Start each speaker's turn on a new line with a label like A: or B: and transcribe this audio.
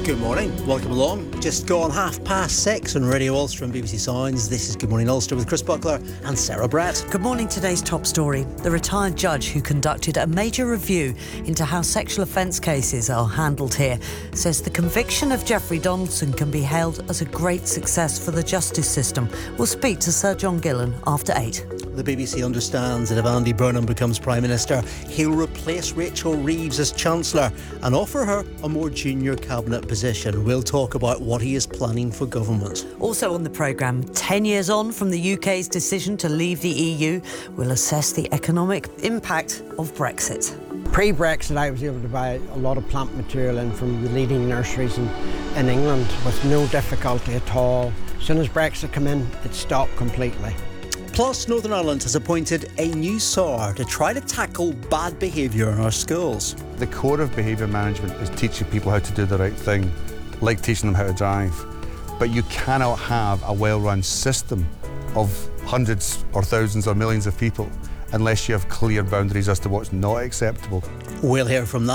A: Good morning, welcome along. Just gone 6:30 on Radio Ulster and BBC Sounds. This is Good Morning Ulster with Chris Buckler and Sarah Brett.
B: Good morning. Today's top story. The retired judge who conducted a major review into how sexual offence cases are handled here says the conviction of Jeffrey Donaldson can be hailed as a great success for the justice system. We'll speak to Sir John Gillan after 8.
A: The BBC understands that if Andy Burnham becomes Prime Minister, he'll replace Rachel Reeves as Chancellor and offer her a more junior cabinet position. We'll talk about what he is planning for government.
B: Also on the programme, 10 years on from the UK's decision to leave the EU, we'll assess the economic impact of Brexit.
C: Pre-Brexit, I was able to buy a lot of plant material in from the leading nurseries in England with no difficulty at all. As soon as Brexit came in, it stopped completely.
A: Plus, Northern Ireland has appointed a new SAR to try to tackle bad behaviour in our schools.
D: The core of behaviour management is teaching people how to do the right thing, like teaching them how to drive. But you cannot have a well-run system of hundreds or thousands or millions of people unless you have clear boundaries as to what's not acceptable.
A: We'll hear from that.